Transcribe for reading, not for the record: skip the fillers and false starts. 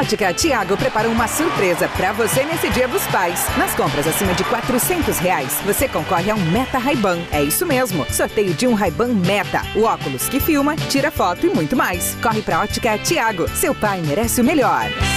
Ótica Tiago preparou uma surpresa pra você nesse Dia dos Pais. Nas compras acima de R$ 400, você concorre a um Meta Ray-Ban. É isso mesmo, sorteio de um Ray-Ban Meta. O óculos que filma, tira foto e muito mais. Corre pra Ótica Tiago. Seu pai merece o melhor.